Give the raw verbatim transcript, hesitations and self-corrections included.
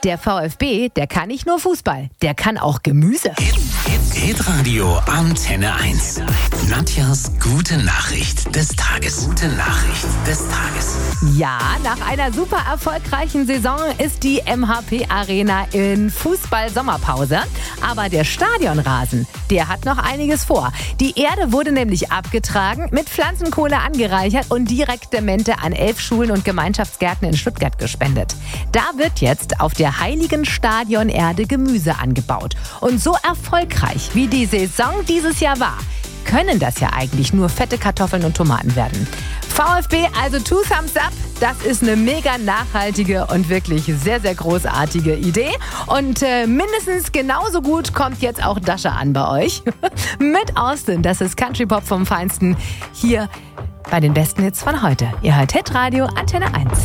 Der VfB, der kann nicht nur Fußball, der kann auch Gemüse. Hitradio Antenne eins. Nadjas gute Nachricht des Tages. Gute Nachricht des Tages. Ja, nach einer super erfolgreichen Saison ist die M H P Arena in Fußball-Sommerpause. Aber der Stadionrasen, der hat noch einiges vor. Die Erde wurde nämlich abgetragen, mit Pflanzenkohle angereichert und Direktdemente an elf Schulen und Gemeinschaftsgärten in Stuttgart gespendet. Da wird jetzt auf der heiligen Stadionerde Gemüse angebaut. Und so erfolgreich wie die Saison dieses Jahr war, können das ja eigentlich nur fette Kartoffeln und Tomaten werden. VfB, also two thumbs up. Das ist eine mega nachhaltige und wirklich sehr, sehr großartige Idee. Und äh, mindestens genauso gut kommt jetzt auch Dasha an bei euch. Mit Austin, das ist Country Pop vom Feinsten, hier bei den besten Hits von heute. Ihr hört Hitradio Antenne eins.